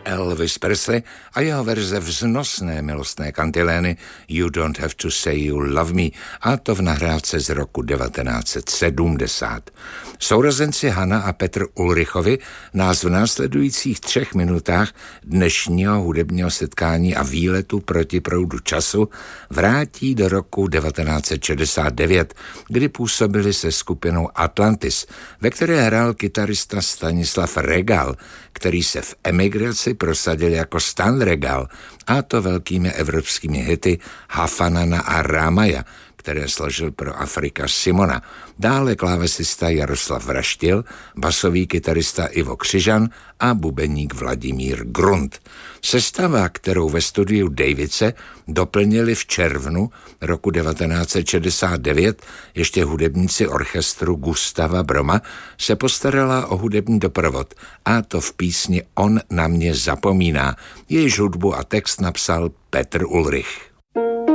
Elvis Presley a jeho verze vznosné milostné kantilény You Don't Have to Say You Love Me, a to v nahrávce z roku 1970. Sourozenci Hanna a Petr Ulrichovi nás v následujících 3 minutách dnešního hudebního setkání a výletu proti proudu času vrátí do roku 1969, kdy působili se skupinou Atlantis, ve které hrál kytarista Stanislav Regal, který se v emigraci prosadil jako Stan Regal, a to velkými evropskými hity Hafanana a Rámaja, které složil pro Afrika Simona. Dále klávesista Jaroslav Vraštil, basový kytarista Ivo Křižan a bubeník Vladimír Grunt. Sestava, kterou ve studiu Davice doplnili v červnu roku 1969 ještě hudebníci orchestru Gustava Broma, se postarala o hudební doprovod, a to v písni On na mě zapomíná. Jejíž hudbu a text napsal Petr Ulrich.